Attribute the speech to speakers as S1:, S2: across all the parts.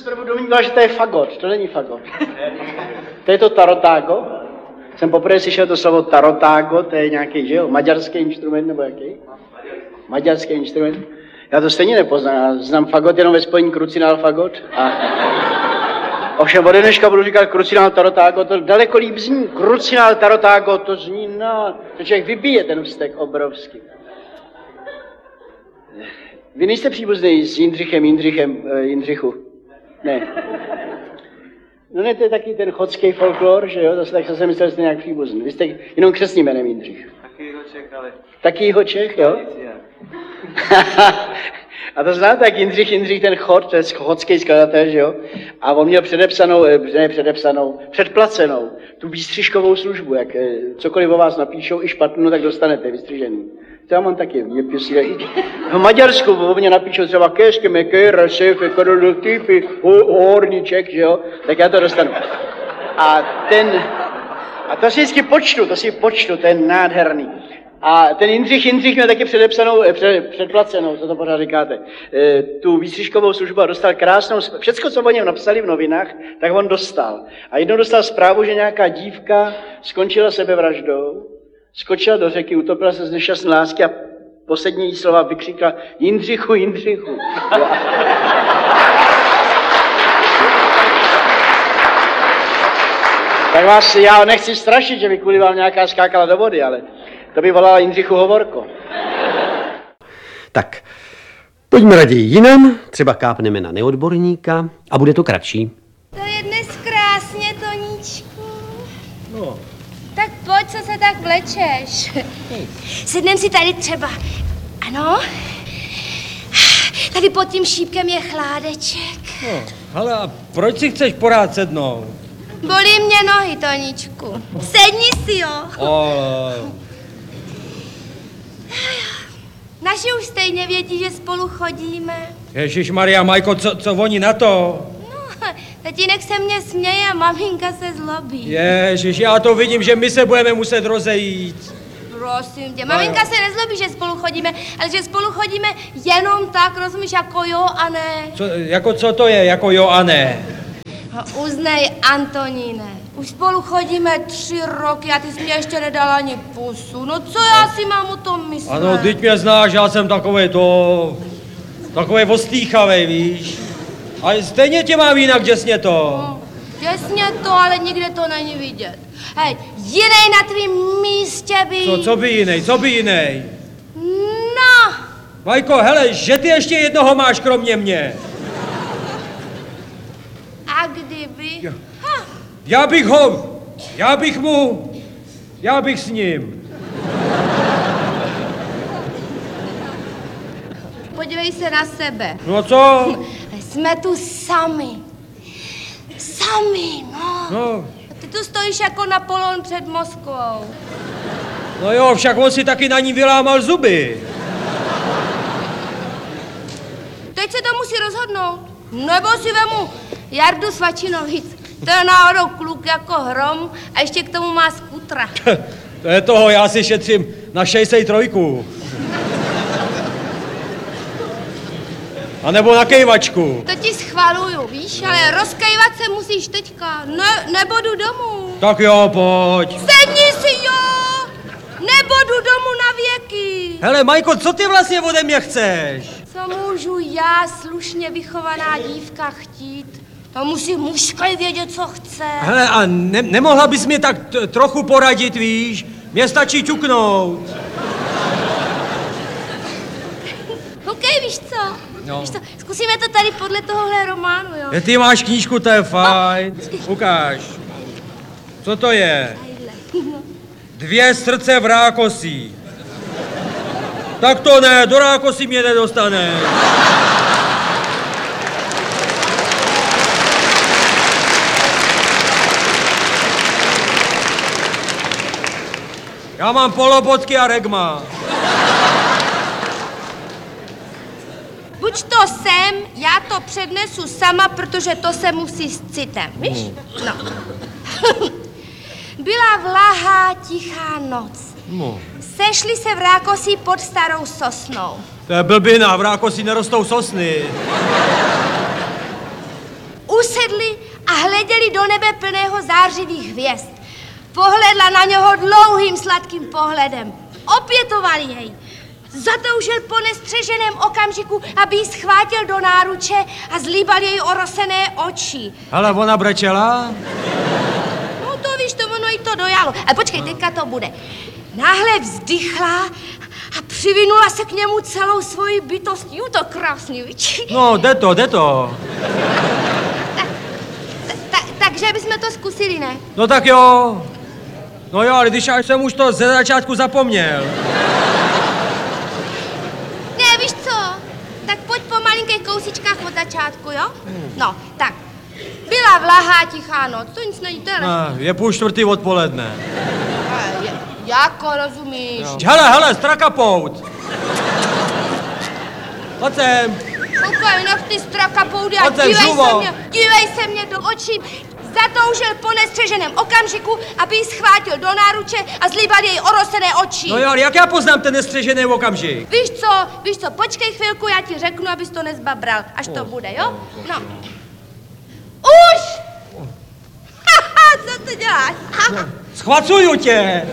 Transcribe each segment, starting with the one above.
S1: zprvu domníval, že to je fagot. To není fagot. To je to tarotágo. Jsem poprvé slyšel to slovo tarotágo, to je nějaký, že jo, maďarský instrument nebo jaký? Maďarský instrument. Já to stejně nepoznám, já znám fagot jenom ve spojení krucinál fagot. Ovšem ode dneška budu říkat krucinál tarotágo, to daleko líp zní. Krucinál tarotágo, to zní, no, to člověk vybije ten vztek obrovský. Vy nejste příbuzný s Jindřichu? Ne. No ne, to je taky ten chodský folklor, že jo, tak jsem myslel, že jste nějak příbuzný. Vy jste jenom křestním jménem Jindřich. Taky jeho Čech, jo? A to znáte, jak Jindřich ten chod, to je chodský skladatel, že jo? A on měl předplacenou tu výstřižkovou službu, jak cokoliv o vás napíšou, i špatnou, tak dostanete vystřižený. To já mám taky, v Maďarsku o mě napíšou třeba kéšky, mekéra, šéfe, korodotýpy, horníček, že jo? Tak já to dostanu. A to si vždycky počtu, to je nádherný. A ten Jindřich měl taky předplacenou, co to pořád říkáte, tu výstřižkovou službu a dostal krásnou, všecko, co o něm napsali v novinách, tak on dostal. A jednou dostal zprávu, že nějaká dívka skončila sebevraždou, skočila do řeky, utopila se z nešťastné lásky a poslední slova vykřikla Jindřichu. Tak vás, já nechci strašit, že by kvůli vám nějaká skákala do vody, ale to by volala Jindřichu Hovorko.
S2: Tak, pojďme raději jinam, třeba kápneme na neodborníka a bude to kratší.
S3: To je dnes krásně, Toníčku.
S4: No.
S3: Tak pojď, co se tak vlečeš. Sednem si tady třeba. Ano. Tady pod tím šípkem je chládeček.
S4: No, hele, a proč si chceš porád sednout?
S3: Bolí mě nohy, Toníčku. Sedni si, jo. Naši už stejně vědí, že spolu chodíme.
S4: Ježišmarja, Majko, co oni na to?
S3: No, tatínek se mě směje a maminka se zlobí.
S4: Ježiš, já to vidím, že my se budeme muset rozejít.
S3: Prosím tě, maminka se nezlobí, že spolu chodíme, ale že spolu chodíme jenom tak, rozumíš, jako jo a ne.
S4: Co to je, jako jo a ne?
S3: No, uznej, Antoníne, už spolu chodíme 3 roky a ty jsi mě ještě nedal ani pusu. No co já si mám o tom myslet?
S4: Ano, teď mě znáš, já jsem takovej ostýchavej, víš? Ale stejně tě mám jinak děsně to.
S3: No, děsně to, ale nikde to není vidět. Hej, jinej na tvým místě by...
S4: Co by jinej?
S3: No!
S4: Majko, hele, že ty ještě jednoho máš kromě mě.
S3: A kdyby...
S4: Já bych s ním.
S3: Podívej se na sebe.
S4: No co?
S3: Jsme tu sami. No. Ty tu stojíš jako Napoleon před Moskvou.
S4: No jo, však on si taky na ní vylámal zuby.
S3: Teď se to musí rozhodnout. Nebo si vemu Jardu Svačinovic. To je náhodou kluk jako hrom a ještě k tomu má skutra.
S4: To je toho, já si šetřím na 63. A nebo na kejvačku.
S3: To ti schvaluju, víš, ale rozkejvat se musíš teďka, nebo jdu domů.
S4: Tak jo, pojď.
S3: Sedni si, jo, nebo jdu domů na věky.
S4: Hele, Majko, co ty vlastně ode mě chceš?
S3: Co můžu já, slušně vychovaná dívka, chtít? To musí mužský vědět, co chce.
S4: Hele, a nemohla bys mě tak trochu poradit, víš? Mně stačí ťuknout.
S3: Koukej, víš co?
S4: No.
S3: Víš co? Zkusíme to tady podle tohohle románu, jo?
S4: Ty máš knížku, to je fajn. Ukáž. Co to je? 2 srdce v rákosí. Tak to ne, do rákosí mě nedostane. Já mám polobotky a regma.
S3: Buď to sem, já to přednesu sama, protože to se musí s citem, víš? No. Byla vlahá, tichá noc. Sešli se v Rákosí pod starou sosnou.
S4: To je blbina, v Rákosí nerostou sosny.
S3: neděli do nebe plného zářivých hvězd. Pohledla na něho dlouhým sladkým pohledem. Opětovali jej. Zatoužil po nestřeženém okamžiku, aby ji schvátil do náruče a zlíbal jej orosené oči.
S4: Ale ona brečela?
S3: No to víš, to ono jí to dojalo. Ale počkej, teďka to bude. Náhle vzdychla a přivinula se k němu celou svoji bytostí. To krásný, víš?
S4: No, jde to.
S3: Takže bychom to zkusili, ne?
S4: No tak jo. No jo, ale když já jsem už to ze začátku zapomněl.
S3: Ne, víš co? Tak pojď po malinkých kousičkách od začátku, jo? No, tak. Byla vlahá, tichá noc, to nic není teda.
S4: Je 3:30 odpoledne.
S3: Jako rozumíš?
S4: Jo. Hele, strakapout. Pojď sem.
S3: Koukej, nech ty strakapoudy a
S4: Pojď sem, žuvo.
S3: dívej se mě do očí. Zatoužil po nestřeženém okamžiku, aby ji schvátil do náruče a zlíbal jej orosené oči.
S4: No jo, ale jak já poznám ten nestřežený okamžik?
S3: Víš co, počkej chvilku, já ti řeknu, abys to nezbabral, až to bude, jo? No. Už! Co to děláš?
S4: Schvacuju tě.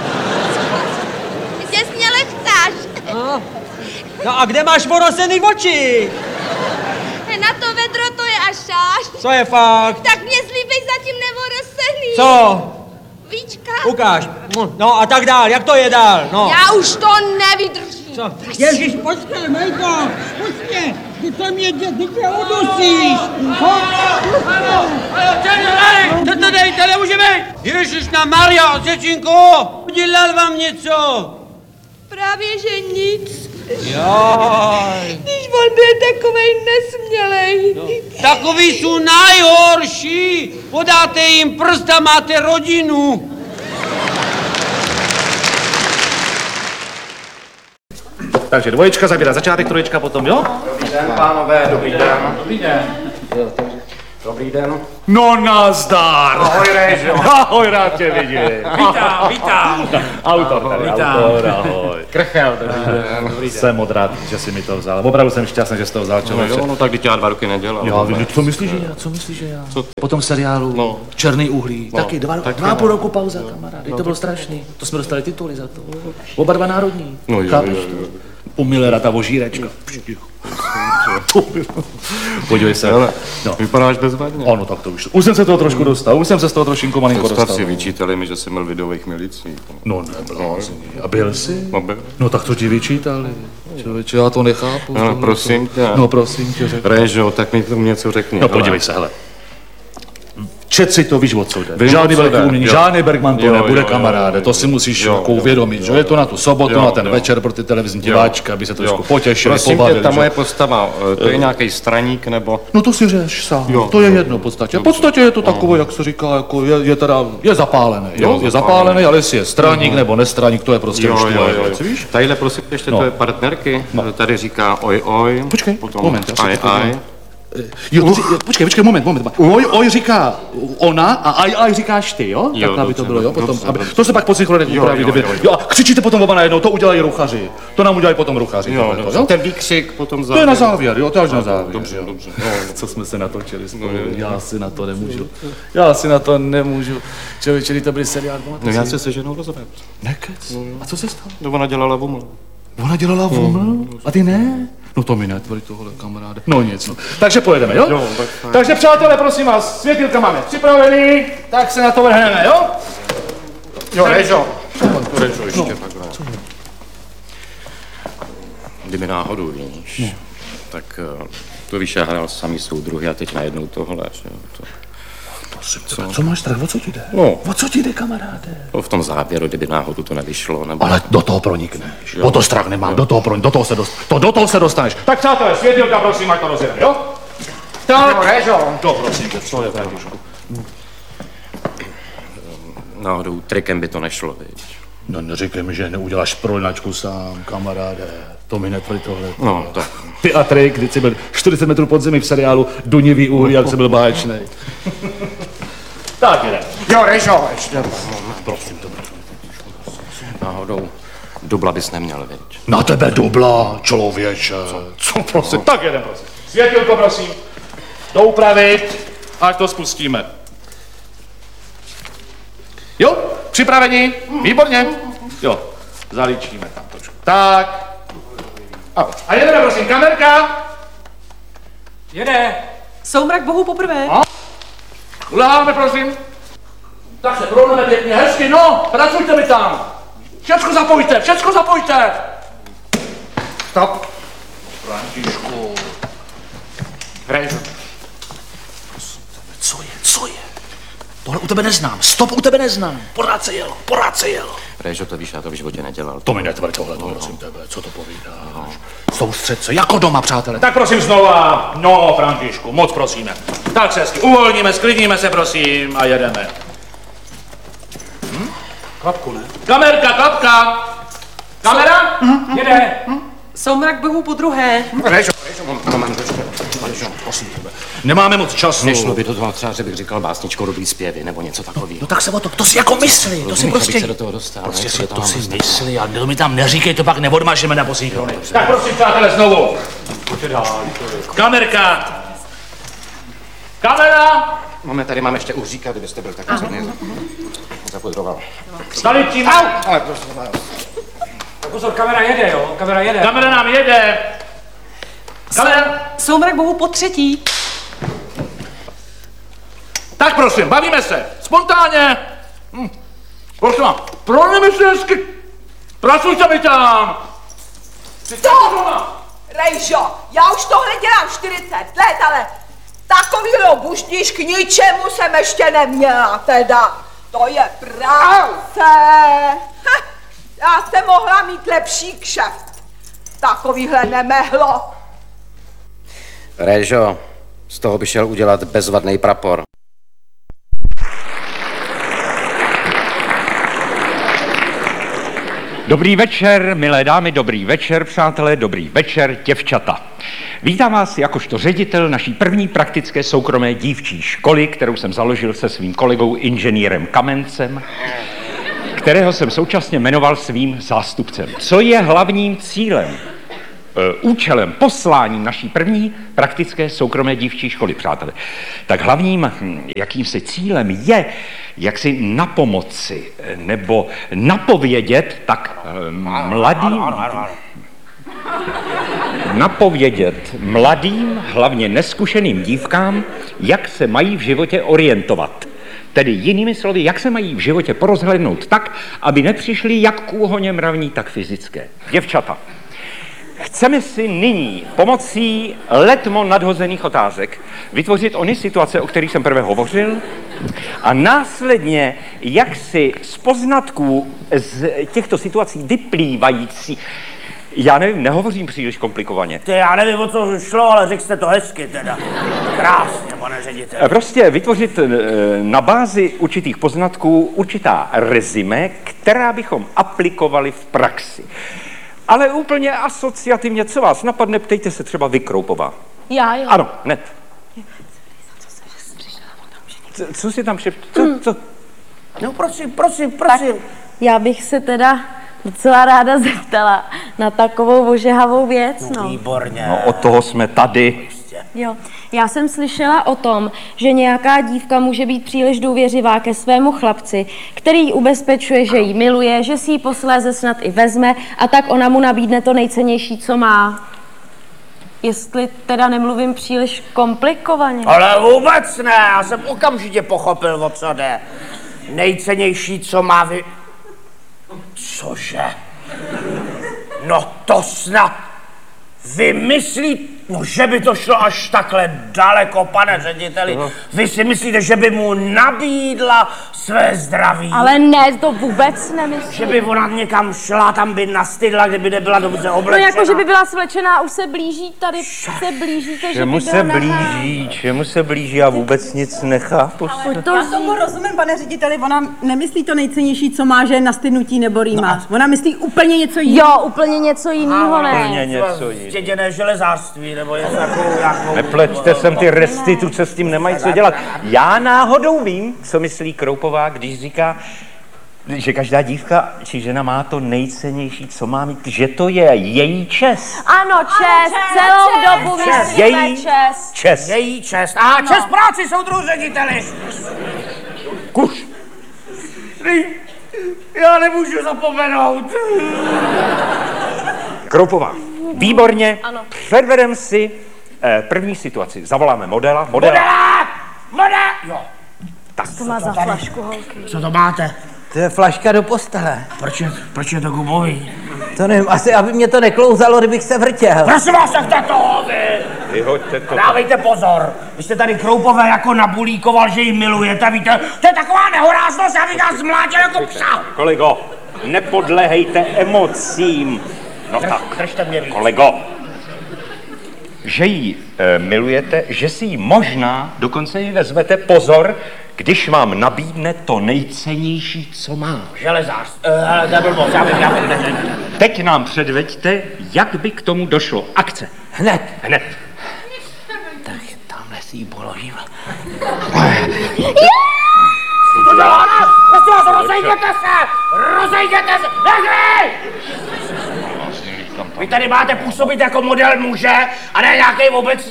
S3: Ty se směle chceš.
S4: No a kde máš orosený oči?
S3: Na to vedro to je až.
S4: Co je fakt?
S3: Tak mě zlíbej zatím nevorosený.
S4: Co?
S3: Víčka?
S4: Ukáž. No a tak dál, jak to je dál? No.
S3: Já už to nevydržím.
S4: Co?
S5: Ježíš, počkej, Mejko, počkej, ty to mě udusíš.
S6: To dejte, nemůže být! Ježišna Maria, Řečinko, udělal vám něco?
S3: Právě, že nic.
S6: Jaj.
S3: Když on je takovej nesmělej.
S6: Takový jsou nejhorší. Podáte jim prst a máte rodinu.
S7: Takže dvoječka zabírá začátek, troječka potom, jo?
S8: Dobrý den, pánové, dobrý den. Dobrý den. Dobrý den.
S7: No nazdar!
S8: Ahoj, Réžo.
S7: Ahoj, rád tě vidím.
S8: Vítám.
S7: Autor tady, autor, ahoj.
S8: Krchel, dobrý den.
S7: Jsem moc rád, že jsi mi to vzal. Opravdu jsem šťastný, že jsi to vzal, člověče.
S8: No tak teď já 2 roky nedělám.
S7: Já vím, co myslíš, že já? Co myslíš, že já?
S8: Co ty?
S7: Po tom seriálu
S8: No.
S7: Černý uhlí, taky
S8: tak
S7: 2,5 roku pauza, kamarádi, to bylo strašný. To jsme dostali tituly za to. Oba dva národní.
S8: No jo,
S7: Chápeš
S8: jo,
S7: to? U Millera ta vožírečka. Podívej se.
S8: No. Vypadáš bezvadně.
S7: Ano, tak to už. Už jsem se toho trošku dostal, už jsem se z toho trošinku malinko dostal.
S8: Starci vyčítali mi, že jsem měl videových milicí.
S7: No neblázni. A byl jsi?
S8: No, byl.
S7: No tak to ti vyčítali. Člověče, já to nechápu.
S8: No, prosím tě.
S7: No prosím tě, řekni.
S8: Réžo, tak mi to něco řekni.
S7: No podívej se, hele. Čet si to, víš, o co jde.
S8: Vím,
S7: Žádný
S8: o co
S7: velký
S8: jde.
S7: umění,
S8: Jo.
S7: žádný Bergman to
S8: Jo,
S7: nebude,
S8: jo,
S7: kamaráde. To si musíš jako uvědomit, že je to na tu sobotu, na ten večer pro ty televizní diváčky, aby se trošku potěšili,
S8: Prosím
S7: pobavili.
S8: tě, ta
S7: že?
S8: moje postava, to je nějaký straník nebo...
S7: No to si řeš sám,
S8: Jo.
S7: to je jedno v podstatě. V podstatě je to takové, jak se říká, jako je zapálený, jo?
S8: Jo,
S7: Je zapálený, ale jestli je straník nebo nestraník, to je prostě už tvoje věc,
S8: jo.
S7: víš?
S8: Tadyhle prosím ještě
S7: No.
S8: tvoje partnerky, tady říká oj,
S7: Počkej,
S8: potom
S7: moment, já se
S8: aj,
S7: to podívám.
S8: aj.
S7: Jo, počkej, moment. Oj říká ona a aj říkáš ty, jo?
S8: Jo,
S7: Tak aby to
S8: dobře,
S7: bylo, jo? Potom,
S8: dobře,
S7: aby,
S8: dobře.
S7: to se pak po synchronech upraví,
S8: jo,
S7: kdyby.
S8: jo.
S7: Jo, a křičíte potom oba najednou, to udělají ruchaři. To nám udělají potom ruchaři.
S8: Jo,
S7: tohleto,
S8: dobře. Ten výkřik potom
S7: To je na závěr, jo, to je až na závěr.
S8: Dobře,
S7: jo.
S8: dobře.
S7: Co jsme se natočili spolu, já si na to nemůžu. Já si na to nemůžu. Člověče, to byly seriál.
S8: No já se ženou rozvedl.
S7: Nekec. A co se stalo?
S8: No ona dělala vuml.
S7: Ona dělala vuml? A ty ne? No to mi netvorí tohle, kamaráde. No nic, no. Takže pojedeme, jo?
S8: Jo, tak fajn.
S7: Takže přátelé, prosím vás, světilka máme připravený, tak se na to vrhneme, jo?
S8: Jo, Réžo. Réžo, ještě takhle. Kdyby náhodou, víš, tak to víš, já hrál samý soudruhy a teď najednou tohle, že jo. To,
S7: Co máš strach, o co ti jde?
S8: No.
S7: O co ti jde, kamaráde?
S8: no, v tom závěru, kdyby náhodou to nevyšlo, nebo...
S7: Ale do toho pronikneš. O to strach nemám, do toho se dostaneš. Tak přátelé, světilka, prosím, ať to rozjedeme, jo? Tak.
S8: Réžo.
S7: To prosím tě, co je Františku?
S8: Náhodou trikem by to nešlo, víš.
S7: No neříkej mi, že neuděláš prolinačku sám, kamaráde. To mi netvrdí tohle.
S8: No, tak.
S7: Ty a trik, když jsi byl 40 metrů pod zemi v seriálu Dunivý uhlí, jak jsi byl báječnej. Tak jdem.
S8: Jo, Réžo, ještě.
S7: Prosím, to
S8: Náhodou dubla bys neměl, víš.
S7: na tebe dubla, člověče. Co prosím? Tak jedem, prosím. Světilko, prosím. Doupravit, ať to spustíme. Jo, připraveni? Výborně. Jo, zaličíme tam trošku. Tak. A jedeme, prosím, kamerka.
S4: Jede.
S9: Soumrak bohu poprvé.
S7: Uleháme, prosím. Tak se prohneme pěkně, hezky, no, pracujte mi tam. Všecko zapojte. Stop. Františku. Rejžo. Co je? Tohle u tebe neznám. Stop, u tebe neznám. Pořád se jelo.
S8: Rejžo, to víš, já to v životě nedělal.
S7: To mi netvrď tohle, prosím tebe, co to povídáš? Soustřed se, jako doma, přátelé. Tak prosím znova. No, Františku, moc prosíme. Tak se hezky uvolníme, sklidníme se, prosím, a jedeme.
S4: Klapku, ne?
S7: Kamerka, klapka. Kamera?
S4: Jede.
S9: Soumrak bohu podruhé.
S7: Rejžo, prosím tebe. Nemáme moc času.
S8: Nešlo by to toho třeba, že bych říkal básničkou dobrý zpěvy, nebo něco takového.
S7: No tak se o to si jako myslí, to si prostě...
S8: se do toho dostal.
S7: Prostě si to si myslí a mi tam neříkej, to pak neodmažeme na posíchrony. Tak prosím, přátelé, znovu. Kamerka. Kamera.
S8: Máme tady, mám ještě uhříka, kdybyste byl tak zapodroval.
S7: Zaličíme.
S8: Ale prostě...
S4: Pozor, kamera jede, jo?
S7: Kamera nám jede. Kamera.
S9: Soumrak bohu po třetí.
S7: Tak prosím, bavíme se. Spontánně. Prosím vám, prohneme se hezky. Pracujte mi tam.
S10: Rejžo, já už tohle dělám 40 let, ale takovýhle buštíš k ničemu jsem ještě neměla teda. To je práce. Já jsem mohla mít lepší kšeft. Takovýhle nemehlo.
S8: Réžo, z toho by šel udělat bezvadný prapor.
S11: Dobrý večer, milé dámy, dobrý večer, přátelé, dobrý večer, děvčata. Vítám vás jakožto ředitel naší první praktické soukromé dívčí školy, kterou jsem založil se svým kolegou inženýrem Kamencem, kterého jsem současně jmenoval svým zástupcem. Co je hlavním cílem, účelem, posláním naší první praktické soukromé dívčí školy, přátelé? Tak hlavním jakýmsi cílem je, jak si napomoci nebo napovědět tak mladým, hlavně neskušeným dívkám, jak se mají v životě orientovat. Tedy jinými slovy, jak se mají v životě porozhlédnout tak, aby nepřišli jak k úhoně mravní, tak fyzické. Děvčata, chceme si nyní pomocí letmo nadhozených otázek vytvořit ony situace, o kterých jsem prvé hovořil, a následně, jak si z poznatků z těchto situací vyplývající, já nevím, nehovořím příliš komplikovaně.
S6: Já nevím, o co šlo, ale řekl jste to hezky teda. Krásně, pane ředitel.
S11: Prostě vytvořit na bázi určitých poznatků určitá rezime, která bychom aplikovali v praxi. Ale úplně asociativně, co vás napadne, ptejte se třeba vy, Kroupová.
S3: Já jo.
S11: Ano, hned. Co si tam co?
S6: No prosím.
S3: Tak já bych se teda docela ráda zeptala na takovou ožehavou věc, no.
S6: Výborně.
S11: No, od toho jsme tady.
S3: Jo, já jsem slyšela o tom, že nějaká dívka může být příliš důvěřivá ke svému chlapci, který ji ubezpečuje, že ji miluje, že si ji posléze snad i vezme a tak ona mu nabídne to nejcennější, co má. Jestli teda nemluvím příliš komplikovaně.
S6: Ale vůbec ne, já jsem okamžitě pochopil, o co jde. Nejcennější, co má Cože? No to snad vymyslí, no že by to šlo až takhle daleko, pane řediteli. Vy si myslíte, že by mu nabídla své zdraví?
S3: Ale ne, to vůbec nemyslím.
S6: Že by ona někam šla, tam by nastydla, kdyby nebyla dobře oblečená?
S3: No jako, že by byla svlečená, už se blíží, tady se blíží, to, že by byla
S11: Čemu se blíží, já vůbec nic nechápu.
S9: Já tomu rozumím, pane řediteli, ona nemyslí to nejcennější, co má, že je nastydnutí nebo rýmář. Ona myslí úplně něco jiného.
S3: Jo, úplně něco jiného, ne.
S11: Úplně něco jiného.
S6: Stěděné železářství, nebo něco takovou...
S11: Nepleťte sem ty restituce, s tím nemají co dělat. Já náhodou vím, co myslí Kroupová, když říká, že každá dívka či žena má to nejcennější, co má mít, že to je její čest.
S3: Ano, čest, celou dobu myslíme čest.
S6: Její čest. A čest práci, soudruhu řediteli.
S11: Kuš.
S6: ústný. Já nemůžu zapomenout.
S11: Kroupová, výborně.
S3: Ano.
S11: Předvedem si první situaci. Zavoláme modela.
S6: Model! Jo.
S11: Tak.
S3: To má za flašku, holky.
S6: Co to máte?
S12: To je flaška do postele.
S6: Proč je to gumový?
S12: To nevím, asi aby mě to neklouzalo, kdybych se vrtěl.
S6: Prosím vás, nechte toho, vy!
S11: Vyhoďte to.
S6: Dávejte pozor. Vy jste tady Kroupové jako nabulíkoval, že ji milujete, víte? To je taková nehoráznost, já bych vás zmlátil jako psa.
S11: Kolego, nepodléhejte emocím. No tak,
S6: Držte mě víc.
S11: kolego, že ji milujete, že si ji možná dokonce ji vezmete, pozor, když vám nabídne to nejcennější, co má.
S6: Železář, nebyl moc, já bych.
S11: Teď nám předveďte, jak by k tomu došlo. Akce.
S12: Hned.
S6: Tak tamhle si ji položím. Co to děláte? Prosím vás, rozejděte se! Nehry! Vy tady máte působit jako model muže a ne nějaký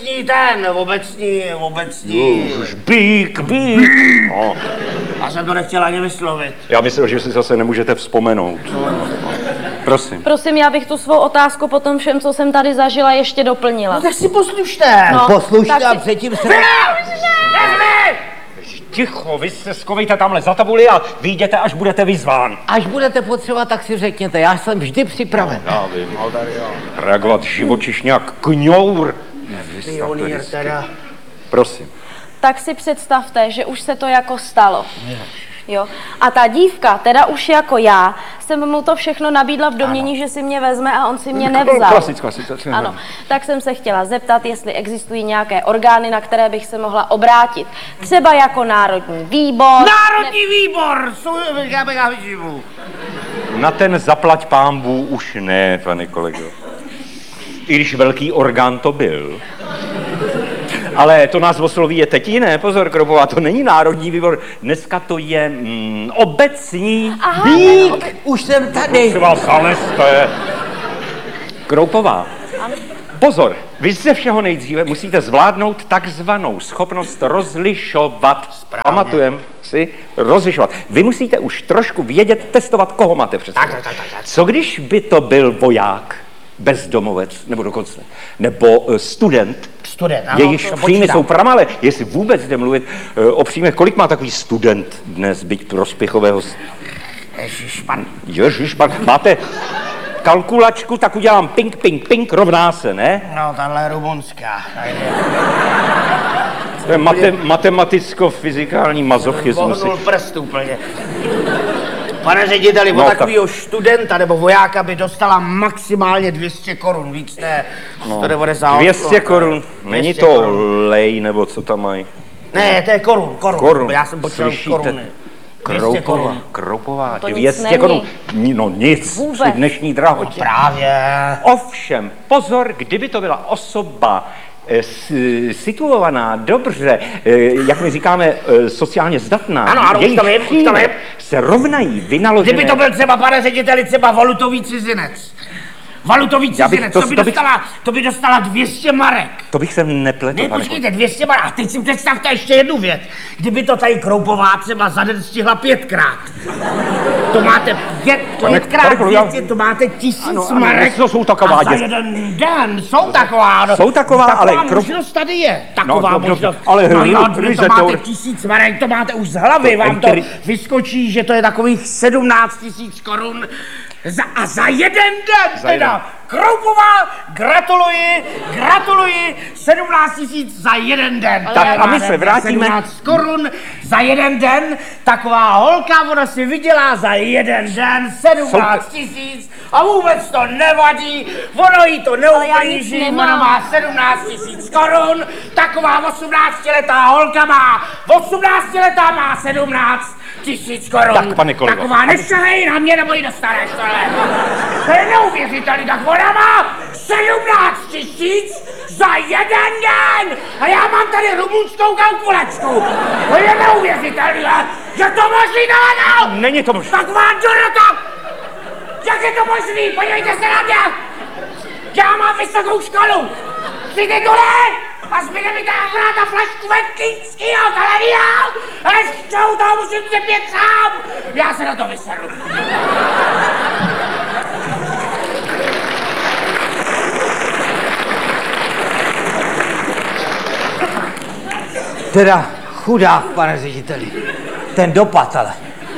S6: obecní.
S11: Bík. No.
S6: Já jsem to nechtěl ani vyslovit.
S11: Já myslel, že si zase nemůžete vzpomenout. Prosím.
S3: Prosím, já bych tu svou otázku po tom všem, co jsem tady zažila, ještě doplnila.
S6: Tak si poslušte.
S3: No,
S12: Poslušte
S3: tak
S12: a
S3: si-
S12: předtím se...
S6: Nehry!
S11: Ticho, vy se schovejte tamhle za tabuli a vyjděte, až budete vyzván.
S12: Až budete potřebovat, tak si řekněte, já jsem vždy připraven.
S11: Já vím. Reagovat živočišně jak kňour.
S6: Pionýr teda.
S11: Prosím.
S3: Tak si představte, že už se to jako stalo. Jo. A ta dívka, teda už jako já, jsem mu to všechno nabídla v domění, že si mě vezme a on si mě nevzal.
S11: Klasická situace.
S3: Ano, tak jsem se chtěla zeptat, jestli existují nějaké orgány, na které bych se mohla obrátit. Třeba jako Národní výbor.
S6: Národní výbor! Já vyživu.
S11: Na ten zaplať pánbů už ne, pane kolego. I když velký orgán to byl. Ale to nás osloví je teď jiné, pozor, Kroupová, to není Národní výbor, dneska to je obecní
S12: Bík, už jsem tady.
S11: Prosím vás, zalezte. Kroupová, pozor, vy ze všeho nejdříve musíte zvládnout takzvanou schopnost rozlišovat. Pamatujeme si? Rozlišovat. Vy musíte už trošku vědět, testovat, koho máte před sebou.
S6: Tak.
S11: Co když by to byl voják, bezdomovec, nebo dokonce, nebo student,
S6: ano,
S11: jejichž
S6: to
S11: příjmy
S6: počítám.
S11: jsou pramalé, jestli vůbec jde mluvit o příjmech, kolik má takový student dnes, byť prospěchového... Ježišpan, máte kalkulačku, tak udělám ping, rovná se, ne?
S6: No, tahle je rumunská.
S11: To je matematicko-fyzikální mazochismus.
S6: Vohnul prst úplně. Pane řediteli,
S11: No,
S6: od takového studenta nebo vojáka by dostala maximálně 200 korun, víc ne 190.
S11: 200 korun, není to lej, nebo co tam mají?
S6: Ne, to je korun. Já jsem počítal koruny. 200 korun.
S11: Kroupová,
S3: To nic
S11: 200
S3: není.
S11: korun. No nic,
S3: Vůbec.
S11: při dnešní drahotě.
S6: Právě.
S11: Ovšem, pozor, kdyby to byla osoba situovaná, dobře, jak my říkáme, sociálně zdatná,
S6: Ano,
S11: jejich
S6: už to vím.
S11: příjmy se rovnají vynaložené.
S6: Kdyby to byl třeba, pane řediteli, třeba valutový cizinec. To by dostala 200 marek.
S11: To bych se nepletl,
S6: Ne,
S11: pane
S6: počkejte, 200 marek. A teď si představte ještě jednu věc. Kdyby to tady Kroupová třeba za den stihla 5krát. To máte pětkrát 200, to máte 1000 marek.
S11: To jsou taková
S6: a za jeden den jsou taková. No,
S11: jsou taková, ale
S6: možnost tady je. Taková možnost.
S11: Ale
S6: to máte 1000 marek, to máte už z hlavy. Vám to vyskočí, že to je takových 17 000 korun. Za jeden den teda. Kroupová, gratuluji, 17 000 za jeden den.
S11: Tak a my se vrátíme.
S6: 17 korun za jeden den, taková holka, ona si vydělá za jeden den 17 000 a vůbec to nevadí, ono jí to neublíží, ona má 17 000 korun, taková 18letá holka má, 18letá má 17 000 korun.
S11: Tak, pane kolego.
S6: Taková nešahej na mě, nebo ji dostaneš tohle. To je neuvěřitelný, tak ona má 17 000 za jeden den. A já mám tady rumunskou kalkulačku. To je neuvěřitelný, že to možný nelegál.
S11: Není to možný.
S6: Taková Dorota. Jak je to možný? Podívejte se na mě. Já mám vysokou školu. 3 tituly. a zbyde mi tam hrát na flašku venkýnskýho televíál a ještě u toho musím trpět sám. Já se na to vyseru.
S12: Teda chudák, pane řediteli. Ten dopad, ale.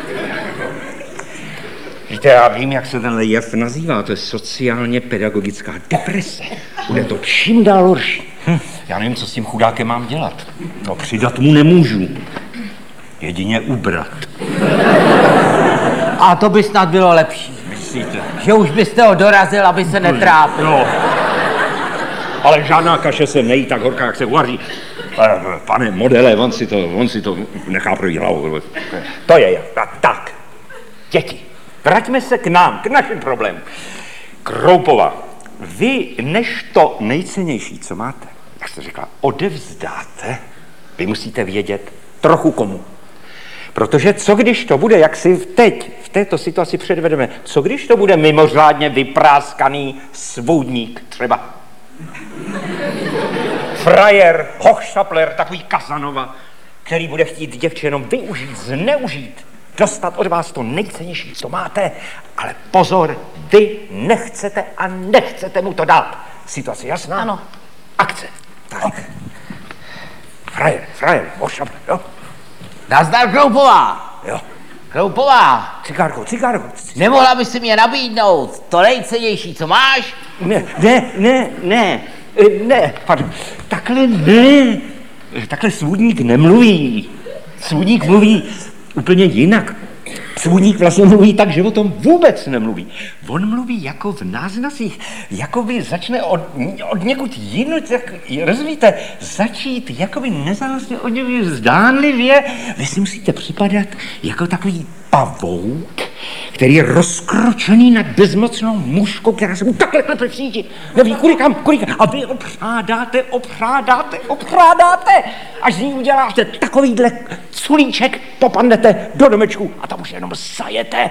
S11: Víte, já vím, jak se tenhle jev nazývá, to je sociálně pedagogická deprese. Bude to čím dál horší. Já nevím, co s tím chudákem mám dělat. No, přidat mu nemůžu. Jedině ubrat.
S12: A to by snad bylo lepší.
S11: Myslíte?
S12: Že už byste ho dorazil, aby se netrápil.
S11: No. Ale žádná kaše se nejí tak horká, jak se uvaří. Pane modele, on si to nechá projít hlavou. To je tak. Děti, vraťme se k nám, k našim problémům. Kroupová, vy než to nejcennější, co máte, jak jste řekla, odevzdáte, vy musíte vědět trochu komu. Protože co když to bude, jak si teď v této situaci předvedeme, co když to bude mimořádně vypráskaný svůdník třeba? Frajer, hochštapler, takový Kazanova, který bude chtít děvče jenom využít, zneužít, dostat od vás to nejcennější, co máte, ale pozor, vy nechcete a nechcete mu to dát. Situace jasná?
S3: Ano.
S11: Akce. Tak. Frajer, hochštapler, jo?
S12: Nazdar, Kroupová.
S11: Jo.
S12: Kroupová.
S11: Cigárko.
S12: Nemohla by si mě nabídnout to nejcennější, co máš?
S11: Ne, pardon, takhle ne. Takhle svůdník nemluví. Svůdník mluví úplně jinak. Svůdník vlastně mluví tak, že o tom vůbec nemluví. On mluví jako v náznacích, jako by začne od někud jinut, rozumíte, začít jakoby nezávazně od něj zdánlivě. Vy si musíte připadat jako takový pavouk, který je rozkročený nad bezmocnou mužkou, která se mu takhle klepe v síti. Neví, kudy kam. A vy opřádáte, až z ní uděláte takovýhle culíček, popadnete do domečku a tam už jenom sajete.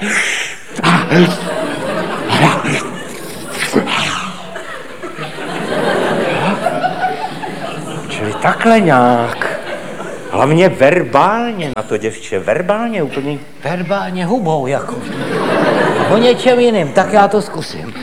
S11: Čili takhle nějak. Hlavně verbálně na to děvče, verbálně úplně.
S12: Verbálně hubou, jako. O něčem jiným, tak já to zkusím.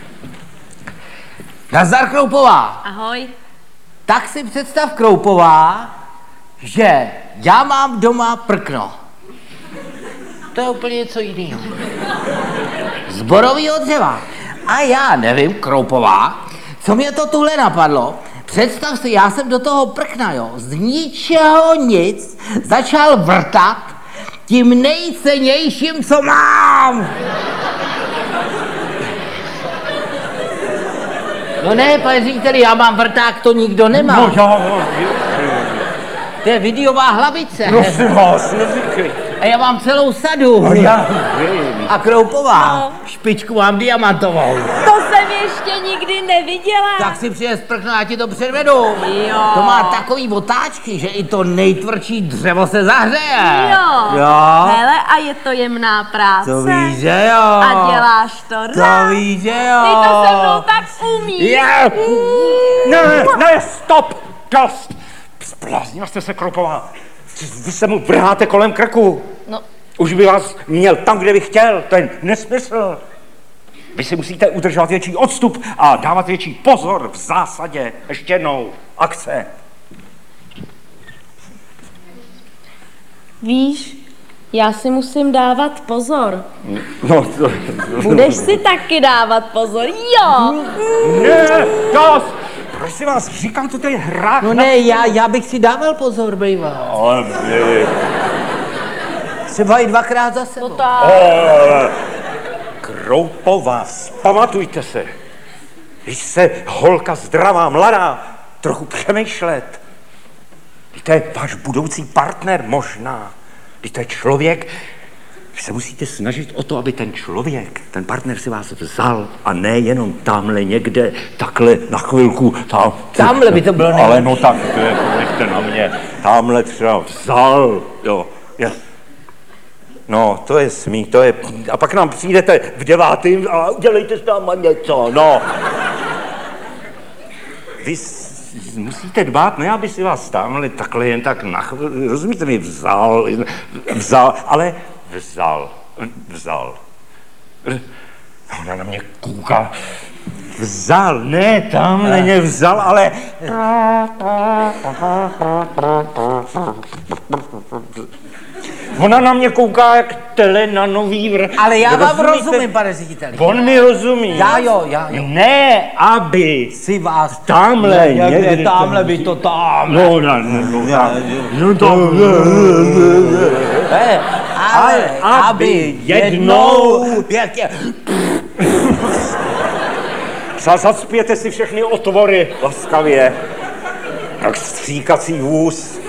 S12: Nazdar, Kroupová.
S3: Ahoj.
S12: Tak si představ, Kroupová, že já mám doma prkno. To je úplně něco jiného. Z borovýho dřeva. A já nevím, Kroupová, co mě to tuhle napadlo. Představ si, já jsem do toho prkna, jo, z ničeho nic začal vrtat tím nejcennějším, co mám. No ne, pane řediteli, já mám vrták, to nikdo nemá.
S11: No já...
S12: To je videová hlavice.
S11: Prosím vás, neříkej.
S12: A já mám celou sadu.
S11: No já...
S12: A Kroupová, špičku mám diamantovou.
S3: To jsem ještě nikdy neviděla.
S12: Tak si přines prkno, já ti to předvedu.
S3: Jo.
S12: To má takový otáčky, že i to nejtvrdší dřevo se zahřeje.
S3: Jo. Hele, a je to jemná práce.
S12: To víš, že jo.
S3: A děláš to rád.
S12: To víš, že jo.
S3: Ty to se mnou tak umíš.
S11: Ne, stop, dost. Zbláznila jste se, Kroupová. Vy se mu vrháte kolem krku.
S3: No.
S11: Už by vás měl tam, kde by chtěl. To je nesmysl. Vy si musíte udržovat větší odstup a dávat větší pozor v zásadě. Ještě jednou. Akce.
S3: Víš, já si musím dávat pozor.
S11: No,
S3: Budeš si taky dávat pozor, jo?
S11: Ne, dost. Prosím vás, říkám, to je hra.
S12: No ne, já bych si dával pozor, býval.
S11: Ale vy...
S12: Třeba i dvakrát za sebou.
S11: Kroupová, pamatujte se. Když se holka zdravá, mladá, trochu přemýšlet. To je váš budoucí partner možná. To je člověk, vy se musíte snažit o to, aby ten člověk, ten partner si vás vzal a ne jenom tamhle někde, takhle na chvilku.
S12: Tamhle by to bylo nejlepší.
S11: Ale no tak, to je, nechte na mě. Tamhle třeba vzal, jo. No, to je smích, to je... A pak nám přijdete v 9. a udělejte s náma něco, no. musíte dbát, ne aby si vás tamhle takhle jen tak rozumíte mi, vzal, ale vzal. Ona na mě kouká. Vzal, ne, tamhle mě vzal, ale... Ona na mě kouká jak tele na nový vrch.
S12: Ale já vám rozumím, pane řediteli.
S11: On mi rozumí.
S12: Já jo.
S11: Ne, aby
S12: si vás...
S11: Tamhle,
S12: někde tamhle by to tam. Ale aby jednou...
S11: Zacpěte si všechny otvory laskavě, jak stříkací vůz.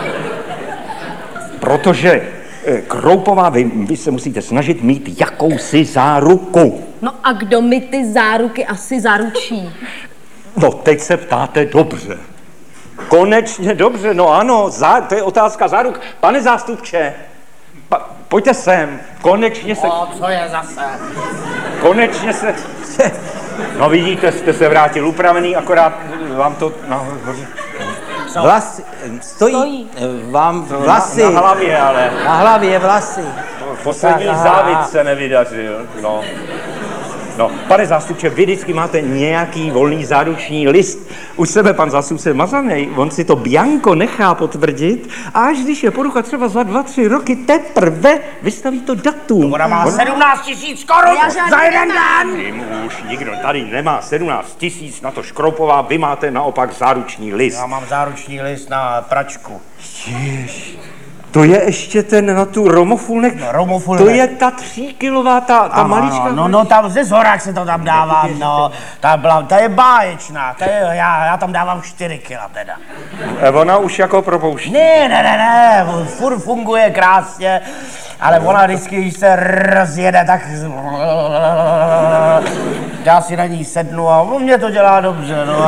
S11: Protože Kroupová, vy se musíte snažit mít jakousi záruku.
S13: No a kdo mi ty záruky asi zaručí?
S11: No, teď se ptáte dobře. Konečně dobře, no ano, to je otázka záruk. Pane zástupče, pojďte sem, konečně se...
S12: co je zase?
S11: Konečně se... No vidíte, jste se vrátil upravený, akorát vám to nahoře...
S12: Vlasy, stojí vám vlasy.
S11: Na hlavě, ale...
S12: Na hlavě vlasy.
S11: Poslední závit se nevydařil, no. No, pane zástupče, vy vždycky máte nějaký volný záruční list. U sebe pan zástupce Mazanej, on si to bianko nechá potvrdit a až když je porucha třeba za 2-3 roky, teprve vystaví to datum.
S6: Ona má 17 000 korun za jeden den!
S11: Už nikdo tady nemá 17 000 na to Škroupová, vy máte naopak záruční list.
S6: Já mám záruční list na pračku.
S11: Jež. To je ještě ten na tu romofulnek?
S6: No, romofulnek.
S11: To je ta 3kilová, ta malička?
S6: No, tam ze Zorák se to tam dávám, no. Ta je báječná, já tam dávám 4 kila teda.
S11: Ona už jako propouští.
S6: Ne, furt funguje krásně, ale ona vždycky, když se rozjede, tak já si na ní sednu a mě to dělá dobře, no.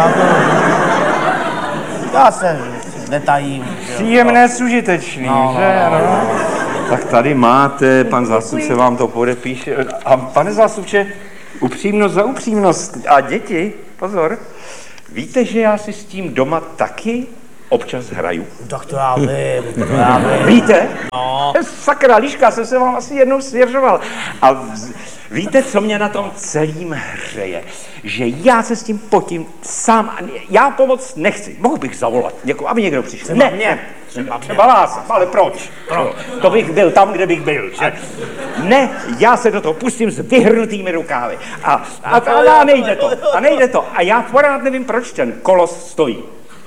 S6: Já se netajím.
S11: Příjemné, užitečný, že? No. Tak tady máte, pan zástupce vám to podepíše. A pane zástupče, upřímnost za upřímnost. A děti, pozor, víte, že já si s tím doma taky občas hraju?
S6: Tak to já vím.
S11: Víte?
S6: No.
S11: Sakra, líška, jsem se vám asi jednou svěřoval. A víte, co mě na tom celým hřeje? Že já se s tím potím sám, já pomoc nechci. Mohl bych zavolat někoho, aby někdo přišel. Ne, třeba vás, ale proč? To bych byl tam, kde bych byl, že? Ne, já se do toho pustím s vyhrnutými rukávy. A nejde to. A já pořád nevím, proč ten kolos stojí.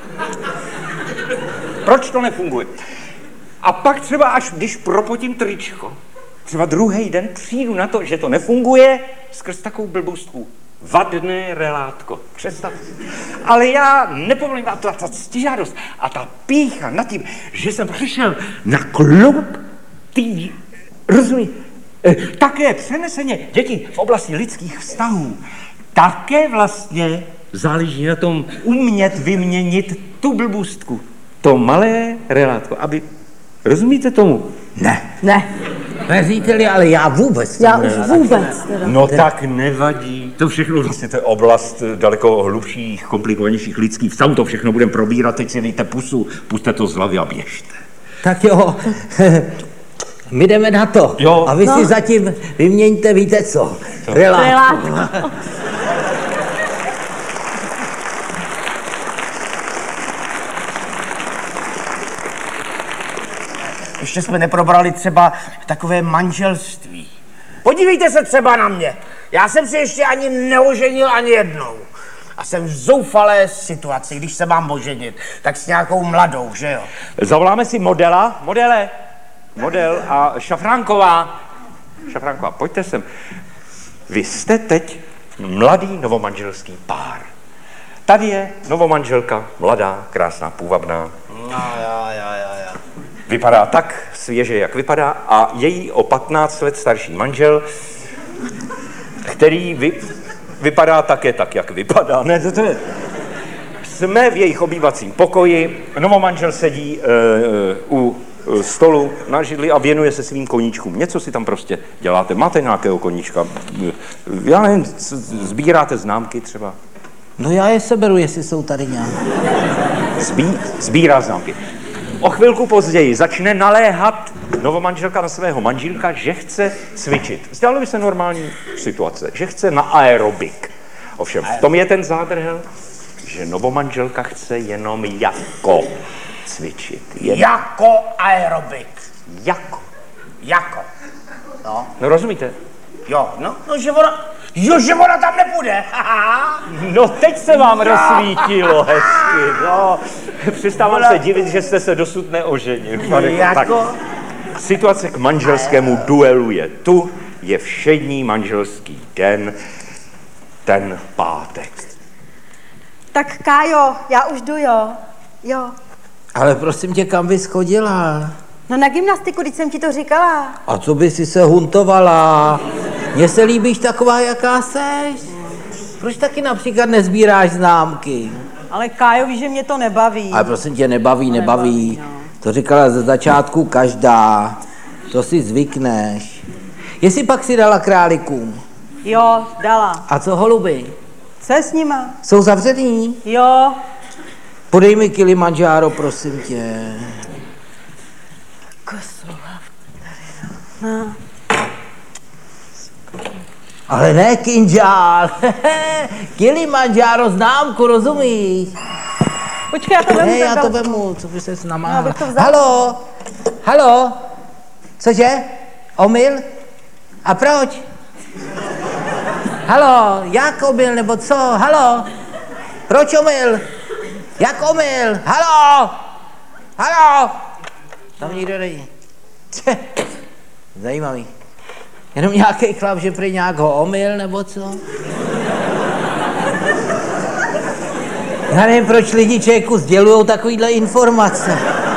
S11: Proč to nefunguje? A pak třeba až když propotím tričko, třeba druhý den přijdu na to, že to nefunguje skrz takovou blbostku. Vadné relátko. Představ. Ale já nepovolím, a ta ctižádost a ta pýcha nad tím, že jsem přišel na klub, rozumí, také přeneseně děti v oblasti lidských vztahů, také vlastně záleží na tom umět vyměnit tu blbůstku. To malé relátko, aby... Rozumíte tomu?
S12: Ne, řediteli, ale já vůbec.
S13: Já už vůbec. Teda.
S11: No tak nevadí. To všechno vlastně to je oblast daleko hlubších, komplikovanějších lidských vztahů. To všechno budeme probírat, teď si dejte pusu, puste to z hlavy a běžte.
S12: Tak jo, my jdeme na to.
S11: Jo.
S12: A vy si zatím vyměňte, víte co? Relátko.
S6: Ještě jsme neprobrali třeba takové manželství. Podívejte se třeba na mě. Já jsem si ještě ani neoženil ani jednou. A jsem v zoufalé situaci, když se mám oženit, tak s nějakou mladou, že jo?
S11: Zavoláme si modela. Model a Šafránková, pojďte sem. Vy jste teď mladý novomanželský pár. Tady je novomanželka, mladá, krásná, půvabná.
S6: Já.
S11: Vypadá tak svěže, jak vypadá, a její o 15 let starší manžel, který vypadá také tak, jak vypadá. Ne, to je... Jsme v jejich obývacím pokoji, novomanžel sedí u stolu na židli a věnuje se svým koníčkům. Něco si tam prostě děláte. Máte nějakého koníčka? Já nevím, sbíráte známky třeba?
S12: No já je seberu, jestli jsou tady nějak.
S11: Sbírá známky. O chvilku později začne naléhat novomanželka na svého manželka, že chce cvičit. Zdálo by se normální situace, že chce na aerobik. Ovšem v tom je ten zádrhel, že novomanželka chce jenom jako cvičit.
S6: Jako aerobik. Jako. No.
S11: No rozumíte?
S6: Jo, no že ona tam nepůjde.
S11: No teď se vám rozsvítilo hezky, no. Přestávám se divit, že jste se dosud neoženil. Tak, situace k manželskému duelu je tu, je všední manželský den, ten pátek.
S9: Tak Kájo, já už jdu, jo. Jo.
S12: Ale prosím tě, kam bys chodila?
S9: No na gymnastiku, když jsem ti to říkala.
S12: A co by si se huntovala? Mně se líbíš taková, jaká seš. Proč taky například nezbíráš známky?
S9: Ale Kájo, víš, že mě to nebaví.
S12: Ale prosím tě, nebaví.
S9: No.
S12: To říkala ze začátku každá. To si zvykneš. Jestli pak si dala králíkům?
S9: Jo, dala.
S12: A co holuby?
S9: Co je s nima?
S12: Jsou zavřený?
S9: Jo.
S12: Podej mi Kilimanjaro, prosím tě.
S9: No.
S12: Ale ne kinžál. Kilimanjaro známku, rozumíš?
S9: Počkej, já to vemu.
S12: Ne, já to vemu, co by ses namáhala.
S9: No, to vzal.
S12: Halo? Cože? Omyl? A proč? Halo, jak omyl, nebo co? Halo? Proč omyl? Jak omyl? Halo? Tam nikdo není. Zajímavý. Jenom nějaký chlap, že prý nějak ho omyl, nebo co? Já nevím, proč lidi člověku sdělujou takovýhle informace.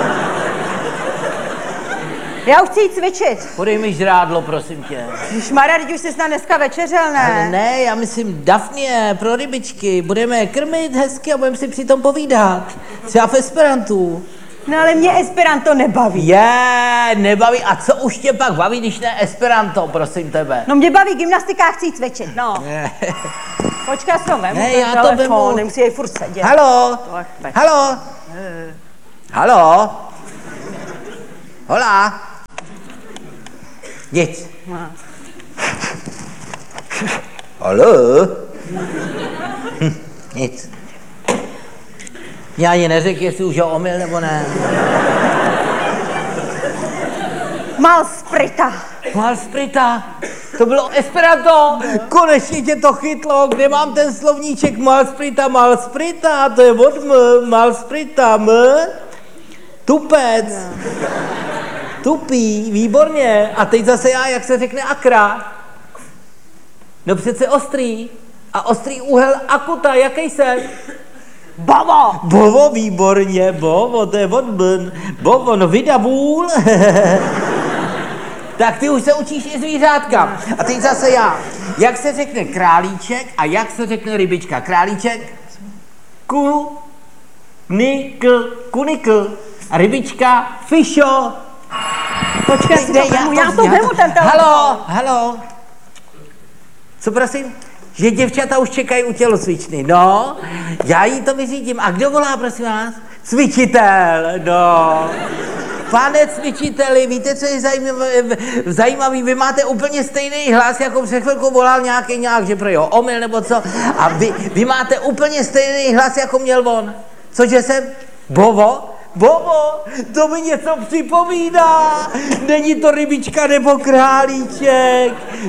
S9: Já už chci jít cvičit.
S12: Podej mi žrádlo, prosím tě.
S9: Ježmarja, teď už jsi snad dneska večeřel, ne?
S12: Ale ne, já myslím Dafně, pro rybičky. Budeme je krmit hezky a budeme si přitom povídat. Třeba v esperantu.
S9: No ale mě esperanto nebaví.
S12: Nebaví. A co už tě pak baví, když ne esperanto, prosím tebe?
S9: No mě baví gymnastika a chci jít cvičit, no. Počkej, já si to vemu,
S12: ne,
S9: ten
S12: já
S9: telefon,
S12: to vemu.
S9: nemusí jej furt sedět.
S12: Halo? Hola? Nic. Halo? Nic. Mě ani neřekl, jestli už je omyl nebo ne. Malsprita. To bylo esperanto. Konečně tě to chytlo. Kde mám ten slovníček malsprita? To je od malsprita, Tupec. Tupý, výborně. A teď zase já, jak se řekne akra. No přece ostrý. A ostrý úhel akuta, jaký jsem? Bovo, výborně, bovo, to je od bovo, no vydavůl. Tak ty už se učíš i zvířátka. A teď zase já. Jak se řekne králíček a jak se řekne rybička? Králíček? Kunikl. A rybička? Fišo.
S9: Počkej, já to vemu ten telefon.
S12: Halo. Co prosím? Že děvčata už čekají u tělocvičny. No, já jí to vyřídím. A kdo volá, prosím vás? Cvičitel, no. Pane cvičiteli, víte, co je zajímavý? Vy máte úplně stejný hlas, jako před chvilkou volal nějak, že pro jeho omyl nebo co. A vy máte úplně stejný hlas, jako měl on. Cože jsem? Bovo, to mi něco připomíná. Není to rybička nebo králíček.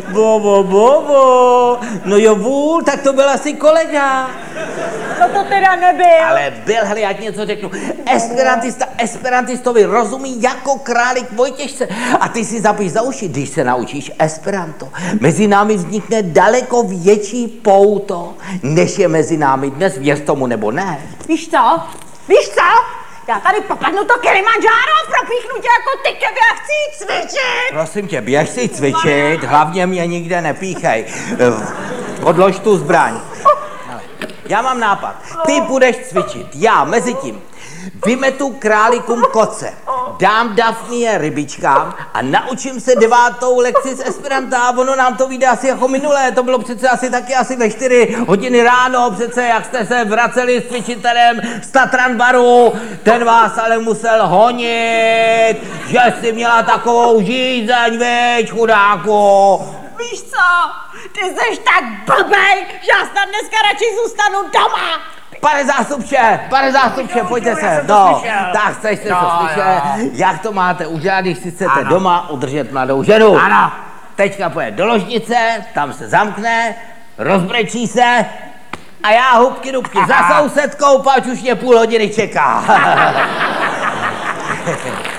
S12: Bovo. No jo, vůl, tak to byl asi kolega.
S9: To teda nebyl.
S12: Ale byl, hele, já ti něco řeknu. Esperantistovi rozumí jako králík Vojtěšce. A ty si zapiš za uši, když se naučíš esperanto. Mezi námi vznikne daleko větší pouto, než je mezi námi dnes, věř tomu nebo ne.
S9: Víš co? Já tady popadnu to Kilimanjaro a propíchnu tě jako ty keby a chci jít cvičit.
S12: Prosím tě, běž si cvičit, hlavně mě nikde nepíchej. Odlož tu zbraň. Já mám nápad. Ty půjdeš cvičit, já mezi tím vymetu králíkům koce. dám Daphnie rybičkám a naučím se 9. lekci z Esperanta a ono nám to vyjde asi jako minulé. To bylo přece asi ve 4 hodiny ráno, přece jak jste se vraceli s cvičitelem z Tatran baru, ten vás ale musel honit, že jsi měla takovou žízeň, veď, chudáku.
S10: Víš co, ty jsi tak blbej, že já snad dneska radši zůstanu doma.
S12: Pane zástupče, pojďte se. No, tak jste to slyšel. Jak to máte udělat, když si chcete doma udržet mladou ženu?
S6: Ano.
S12: Teďka pojede do ložnice, tam se zamkne, rozbrečí se a já hubky dubky za sousedkou, pač už mě půl hodiny čeká.